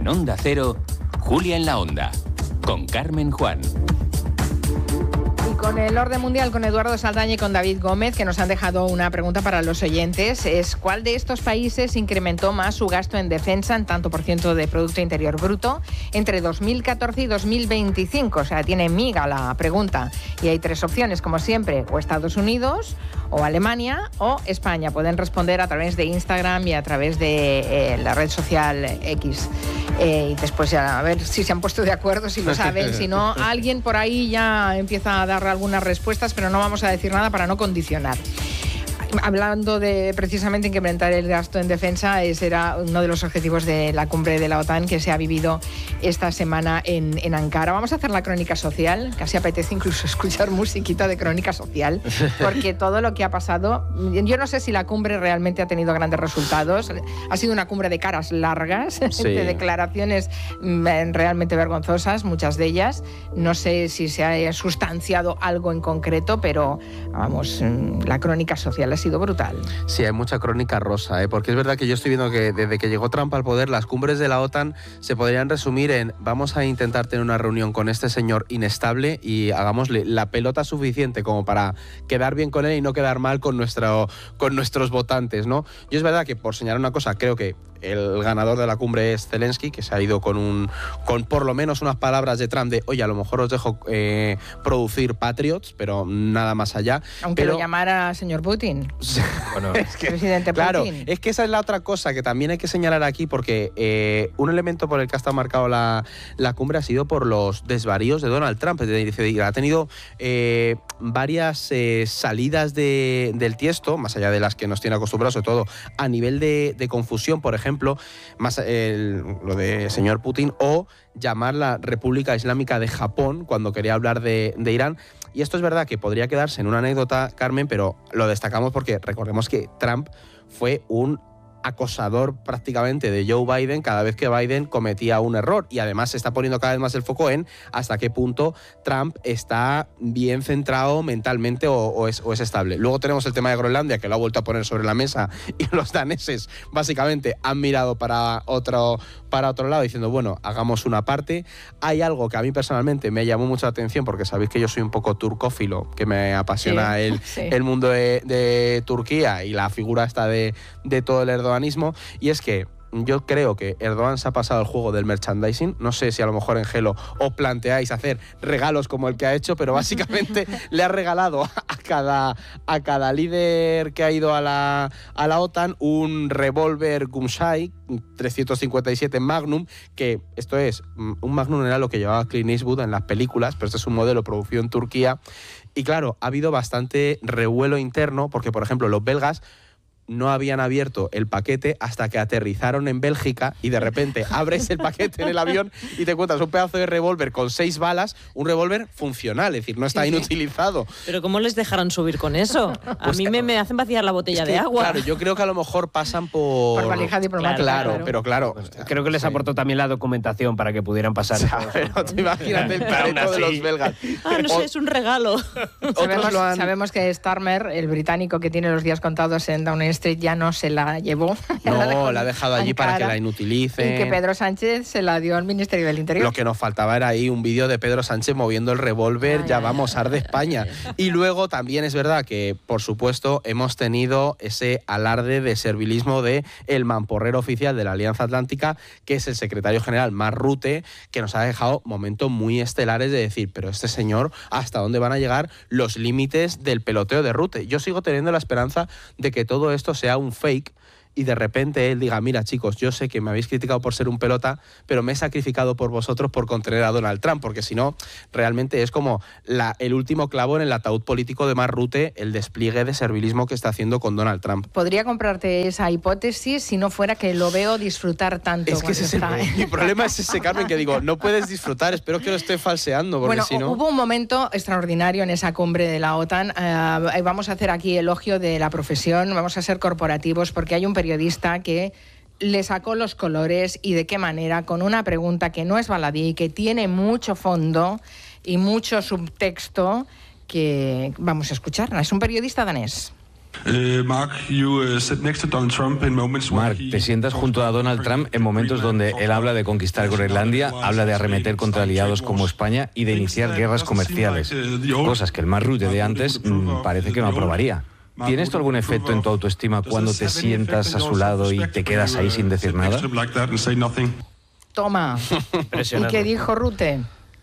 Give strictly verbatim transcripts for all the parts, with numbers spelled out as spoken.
En Onda Cero, Julia en la Onda, con Carmen Juan. Y con el orden mundial, con Eduardo Saldaña y con David Gómez, que nos han dejado una pregunta para los oyentes, es ¿cuál de estos países incrementó más su gasto en defensa en tanto por ciento de Producto Interior Bruto entre dos mil catorce y dos mil veinticinco? O sea, tiene miga la pregunta. Y hay tres opciones, como siempre, o Estados Unidos, o Alemania, o España. Pueden responder a través de Instagram y a través de eh, la red social X. Eh, y después ya a ver si se han puesto de acuerdo, si lo saben. Si no, alguien por ahí ya empieza a dar algunas respuestas, pero no vamos a decir nada para no condicionar. Hablando de precisamente incrementar el gasto en defensa, ese era uno de los objetivos de la cumbre de la OTAN que se ha vivido esta semana en, en Ankara. Vamos a hacer la crónica social, casi apetece incluso escuchar musiquita de crónica social, porque todo lo que ha pasado, yo no sé si la cumbre realmente ha tenido grandes resultados, ha sido una cumbre de caras largas, sí. de declaraciones realmente vergonzosas, muchas de ellas, no sé si se ha sustanciado algo en concreto, pero vamos, la crónica social ha sido brutal. Sí, hay mucha crónica rosa, ¿eh? Porque es verdad que yo estoy viendo que desde que llegó Trump al poder, las cumbres de la OTAN se podrían resumir en vamos a intentar tener una reunión con este señor inestable y hagámosle la pelota suficiente como para quedar bien con él y no quedar mal con, nuestro, con nuestros votantes, ¿no? Yo es verdad que, por señalar una cosa, creo que el ganador de la cumbre es Zelensky, que se ha ido con un con por lo menos unas palabras de Trump de oye, a lo mejor os dejo eh, producir Patriots, pero nada más allá. Aunque pero... lo llamara señor Putin. Bueno, es que, presidente Putin. Claro, es que esa es la otra cosa que también hay que señalar aquí, porque eh, un elemento por el que ha estado marcado la, la cumbre ha sido por los desvaríos de Donald Trump. Es decir, ha tenido eh, varias eh, salidas de, del tiesto, más allá de las que nos tiene acostumbrados, sobre todo a nivel de, de confusión, por ejemplo, más el, lo de señor Putin, o llamar la República Islámica de Japón cuando quería hablar de, de Irán. Y esto es verdad que podría quedarse en una anécdota, Carmen, pero lo destacamos porque recordemos que Trump fue un acosador prácticamente de Joe Biden cada vez que Biden cometía un error, y además se está poniendo cada vez más el foco en hasta qué punto Trump está bien centrado mentalmente o, o, es, o es estable. Luego tenemos el tema de Groenlandia, que lo ha vuelto a poner sobre la mesa, y los daneses básicamente han mirado para otro, para otro lado diciendo, bueno, hagamos una parte. Hay algo que a mí personalmente me llamó mucho la atención, porque sabéis que yo soy un poco turcófilo, que me apasiona sí, el, sí. el mundo de, de Turquía y la figura esta de, de todo el Erdogan. Y es que yo creo que Erdogan se ha pasado el juego del merchandising. No sé si a lo mejor en Gelo os planteáis hacer regalos como el que ha hecho, pero básicamente le ha regalado a cada, a cada líder que ha ido a la, a la OTAN un revólver Gumshai trescientos cincuenta y siete Magnum, que esto es, un Magnum era lo que llevaba Clint Eastwood en las películas, pero este es un modelo producido en Turquía. Y claro, ha habido bastante revuelo interno, porque por ejemplo los belgas no habían abierto el paquete hasta que aterrizaron en Bélgica, y de repente abres el paquete en el avión y te encuentras un pedazo de revólver con seis balas, un revólver funcional, es decir, no está sí, inutilizado. Sí. Pero ¿cómo les dejaron subir con eso? A pues, mí me, me hacen vaciar la botella es que, de agua. Claro, yo creo que a lo mejor pasan por... Por valija diplomática. Claro, claro, pero claro. Pues, creo que les sí. aportó también la documentación para que pudieran pasar. Pero te imagínate el careto de los belgas. Ah, no sé, es un regalo. Sabemos, han... sabemos que Starmer, el británico que tiene los días contados en Downing Street, ya no se la llevó. No, la, dejó la ha dejado allí Ankara, para que la inutilicen. Y que Pedro Sánchez se la dio al Ministerio del Interior. Lo que nos faltaba era ahí un vídeo de Pedro Sánchez moviendo el revólver, ay, ya ay, vamos, arde España. Y luego también es verdad que, por supuesto, hemos tenido ese alarde de servilismo de el mamporrero oficial de la Alianza Atlántica, que es el secretario general Mark Rutte, que nos ha dejado momentos muy estelares de decir, pero este señor, ¿hasta dónde van a llegar los límites del peloteo de Rutte? Yo sigo teniendo la esperanza de que todo esto sea un fake, y de repente él diga, mira chicos, yo sé que me habéis criticado por ser un pelota, pero me he sacrificado por vosotros por contener a Donald Trump, porque si no, realmente es como la, el último clavo en el ataúd político de Mark Rutte, el despliegue de servilismo que está haciendo con Donald Trump. Podría comprarte esa hipótesis si no fuera que lo veo disfrutar tanto. Es que ese está, es el, mi problema es ese, Carmen, que digo, no puedes disfrutar, espero que lo esté falseando, porque bueno, si no... Hubo un momento extraordinario en esa cumbre de la OTAN, uh, vamos a hacer aquí elogio de la profesión, vamos a ser corporativos, porque hay un periodista que le sacó los colores, y de qué manera, con una pregunta que no es baladí, que tiene mucho fondo y mucho subtexto, que vamos a escuchar. Es un periodista danés. Mark, te sientas junto a Donald Trump en momentos donde él habla de conquistar Groenlandia, habla de arremeter contra aliados como España y de iniciar guerras comerciales, cosas que el Mark Rutte de antes mmm, parece que no aprobaría. ¿Tiene esto algún efecto en tu autoestima cuando te sientas a su lado y te quedas ahí sin decir nada? Toma. ¿Y qué dijo Rutte?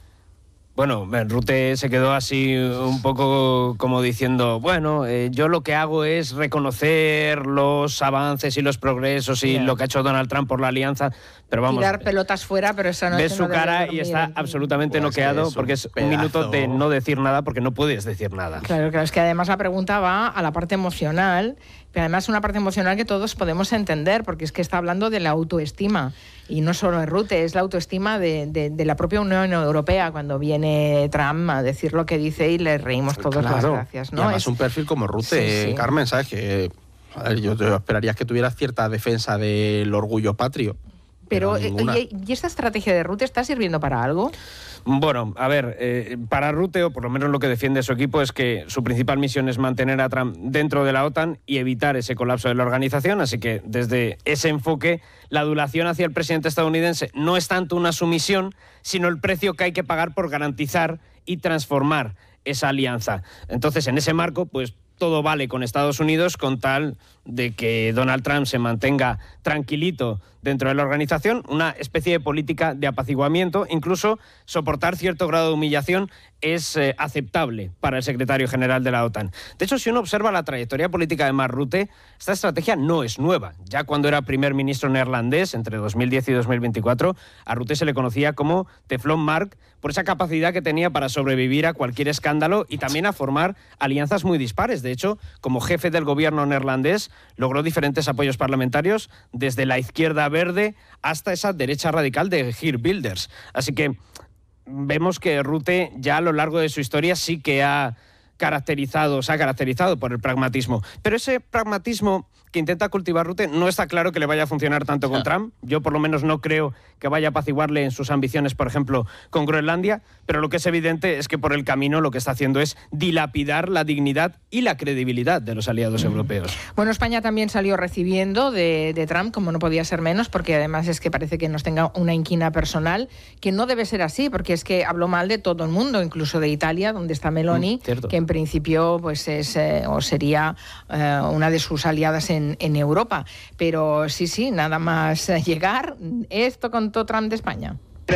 Bueno, Rutte se quedó así un poco como diciendo, bueno, eh, yo lo que hago es reconocer los avances y los progresos y yeah. lo que ha hecho Donald Trump por la alianza, pero vamos... Tirar pelotas fuera, pero esa noche ves su no cara y está aquí. absolutamente pues noqueado es porque es un minuto de no decir nada porque no puedes decir nada. Claro, claro, es que además la pregunta va a la parte emocional, pero además una parte emocional que todos podemos entender, porque es que está hablando de la autoestima. Y no solo de Rutte, es la autoestima de, de, de la propia Unión Europea cuando viene Trump a decir lo que dice y le reímos todos claro. las gracias, ¿no? Y además es un perfil como Rutte, sí, sí. Carmen, ¿sabes? Que a ver, yo, yo esperaría que tuviera cierta defensa del orgullo patrio. Pero, pero ¿y, ¿y esta estrategia de Rutte está sirviendo para algo? Bueno, a ver, eh, para Rutte, o por lo menos lo que defiende su equipo, es que su principal misión es mantener a Trump dentro de la OTAN y evitar ese colapso de la organización, así que desde ese enfoque, la adulación hacia el presidente estadounidense no es tanto una sumisión, sino el precio que hay que pagar por garantizar y transformar esa alianza. Entonces, en ese marco, pues todo vale con Estados Unidos con tal de que Donald Trump se mantenga tranquilito dentro de la organización, una especie de política de apaciguamiento, incluso soportar cierto grado de humillación es eh, aceptable para el secretario general de la OTAN. De hecho, si uno observa la trayectoria política de Mark Rutte, esta estrategia no es nueva. Ya cuando era primer ministro neerlandés, entre dos mil diez y dos mil veinticuatro, a Rutte se le conocía como Teflon Mark por esa capacidad que tenía para sobrevivir a cualquier escándalo y también a formar alianzas muy dispares. De hecho, como jefe del gobierno neerlandés, logró diferentes apoyos parlamentarios, desde la izquierda verde hasta esa derecha radical de Geert Wilders. Así que vemos que Rutte ya a lo largo de su historia sí que ha caracterizado, se ha caracterizado por el pragmatismo. Pero ese pragmatismo que intenta cultivar Rutte no está claro que le vaya a funcionar tanto con Trump. Yo por lo menos no creo que vaya a apaciguarle en sus ambiciones, por ejemplo, con Groenlandia, pero lo que es evidente es que por el camino lo que está haciendo es dilapidar la dignidad y la credibilidad de los aliados europeos. Bueno, España también salió recibiendo de, de Trump, como no podía ser menos, porque además es que parece que nos tenga una inquina personal, que no debe ser así, porque es que habló mal de todo el mundo, incluso de Italia, donde está Meloni, mm, que en principio pues es eh, o sería eh, una de sus aliadas en En, en Europa. Pero sí, sí, nada más llegar, esto contó Trump de España.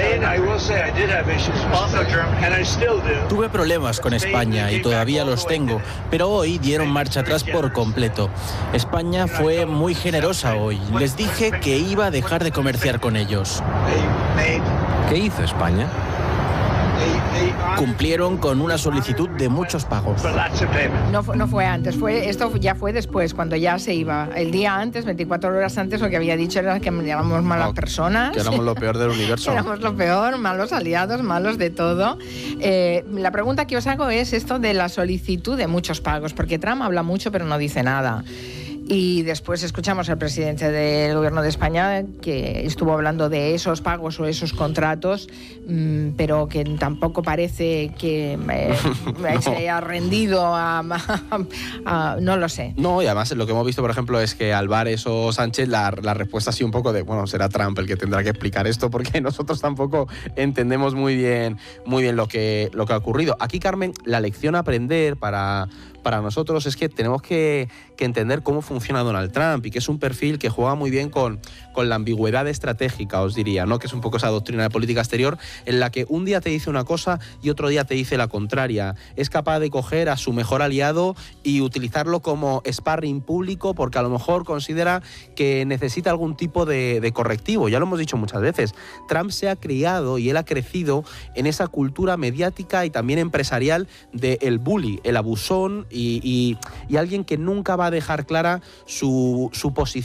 Tuve problemas con España y todavía los tengo, pero hoy dieron marcha atrás por completo. España fue muy generosa hoy. Les dije que iba a dejar de comerciar con ellos. ¿Qué hizo España? Cumplieron con una solicitud de muchos pagos. No, no fue antes, fue esto ya fue después, cuando ya se iba. El día antes, veinticuatro horas antes, lo que había dicho era que éramos malas no, personas. Que éramos lo peor del universo. Que éramos lo peor, malos aliados, malos de todo. Eh, la pregunta que os hago es esto de la solicitud de muchos pagos, porque Trump habla mucho pero no dice nada. Y después escuchamos al presidente del Gobierno de España que estuvo hablando de esos pagos o esos contratos, mmm, pero que tampoco parece que eh, no. se haya rendido a, a, a... No lo sé. No, y además lo que hemos visto, por ejemplo, es que Álvarez o Sánchez, la, la respuesta ha sido un poco de, bueno, será Trump el que tendrá que explicar esto, porque nosotros tampoco entendemos muy bien, muy bien lo que, lo que ha ocurrido. Aquí, Carmen, la lección a aprender para... para nosotros es que tenemos que, que entender cómo funciona Donald Trump y que es un perfil que juega muy bien con, con la ambigüedad estratégica, os diría, ¿no? Que es un poco esa doctrina de política exterior en la que un día te dice una cosa y otro día te dice la contraria. Es capaz de coger a su mejor aliado y utilizarlo como sparring público porque a lo mejor considera que necesita algún tipo de, de correctivo. Ya lo hemos dicho muchas veces. Trump se ha criado y él ha crecido en esa cultura mediática y también empresarial del bully, el abusón, Y, y, y alguien que nunca va a dejar clara su, su posición